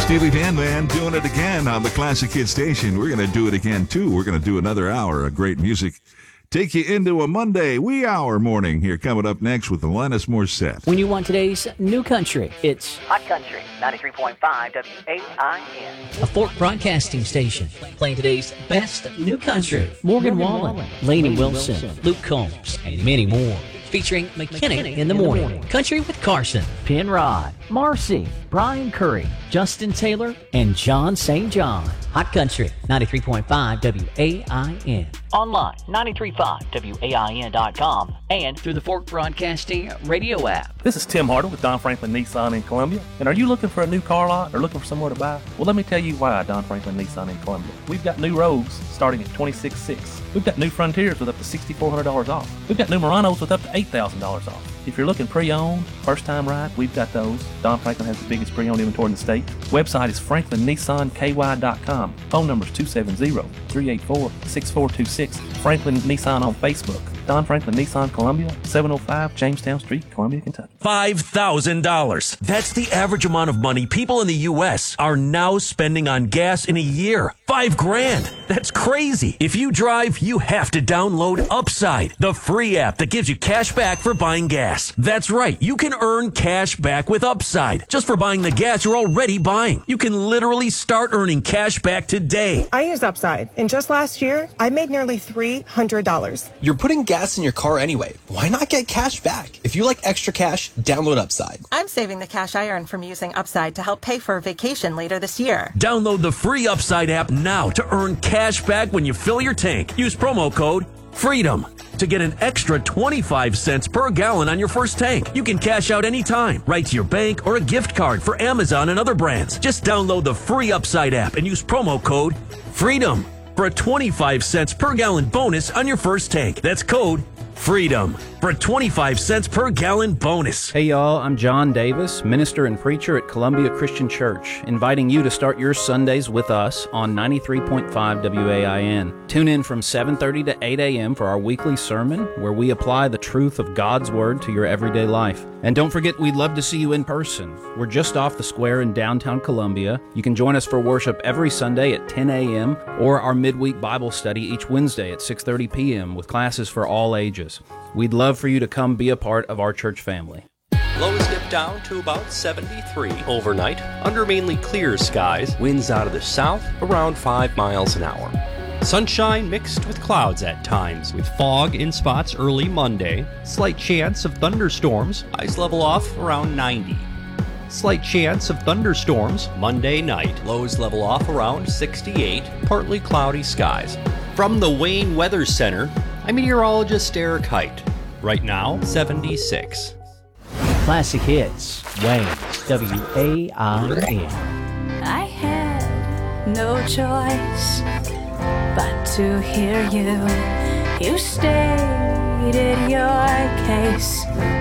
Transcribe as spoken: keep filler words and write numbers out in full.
Steely Dan Man doing it again on the Classic Hit Station. We're going to do it again, too. We're going to do another hour of great music. Take you into a Monday wee hour morning here coming up next with Alanis Morissette. When you want today's new country, it's Hot Country, ninety-three point five W A I N. a Fork Broadcasting station playing today's best new country. Morgan, Morgan Wallen, Wallen, Lainey Lainey Wilson, Wilson, Luke Combs, and many more. Featuring McKinnon in the morning, Country with Carson, Penrod, Marcy, Brian Curry, Justin Taylor, and John Saint John. Hot Country, ninety-three point five W A I N. Online, nine three five W A I N dot com, and through the Fork Broadcasting radio app. This is Tim Harder with Don Franklin Nissan in Columbia. And are you looking for a new car lot or looking for somewhere to buy? Well, let me tell you why Don Franklin Nissan in Columbia. We've got new Rogues starting at twenty-six six. We've got new Frontiers with up to six thousand four hundred dollars off. We've got new Muranos with up to eight thousand dollars off. If you're looking pre-owned, first-time ride, we've got those. Don Franklin has the biggest pre-owned inventory in the state. Website is franklin nissan k y dot com. Phone number is two seven zero, three eight four, six four two six. Franklin Nissan on Facebook. Don Franklin Nissan Columbia, seven oh five Jamestown Street, Columbia, Kentucky. five thousand dollars. That's the average amount of money people in the U S are now spending on gas in a year. Five grand. That's crazy. If you drive, you have to download Upside, the free app that gives you cash back for buying gas. That's right. You can earn cash back with Upside just for buying the gas you're already buying. You can literally start earning cash back today. I use Upside, and just last year, I made nearly three hundred dollars. You're putting gas in your car anyway. Why not get cash back? If you like extra cash, download Upside. I'm saving the cash I earn from using Upside to help pay for a vacation later this year. Download the free Upside app now to earn cash back when you fill your tank. Use promo code FREEDOM to get an extra twenty-five cents per gallon on your first tank. You can cash out anytime, right to your bank or a gift card for Amazon and other brands. Just download the free Upside app and use promo code FREEDOM for a twenty-five cents per gallon bonus on your first tank. That's code FREEDOM for a twenty-five cents per gallon bonus. Hey y'all, I'm John Davis, minister and preacher at Columbia Christian Church, inviting you to start your Sundays with us on ninety-three point five W A I N. Tune in from seven thirty to eight a.m. for our weekly sermon, where we apply the truth of God's Word to your everyday life. And don't forget, we'd love to see you in person. We're just off the square in downtown Columbia. You can join us for worship every Sunday at ten a.m. or our midweek Bible study each Wednesday at six thirty p.m. with classes for all ages. We'd love for you to come be a part of our church family. Lows dip down to about seventy-three overnight under mainly clear skies. Winds out of the south around five miles an hour. Sunshine mixed with clouds at times, with fog in spots early Monday. Slight chance of thunderstorms. Highs level off around ninety. Slight chance of thunderstorms Monday night. Lows level off around sixty-eight. Partly cloudy skies. From the Wayne Weather Center, I'm meteorologist Eric Height. Right now, seventy-six. Classic Hits, Wayne, W A I N. I had no choice but to hear you. You stated your case.